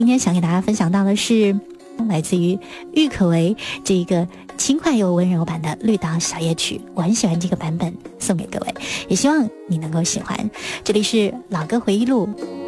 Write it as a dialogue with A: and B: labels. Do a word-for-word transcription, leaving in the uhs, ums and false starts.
A: 今天想给大家分享到的是来自于郁可唯这一个轻快又温柔版的绿岛小夜曲，我很喜欢这个版本，送给各位，也希望你能够喜欢。这里是老歌回忆录。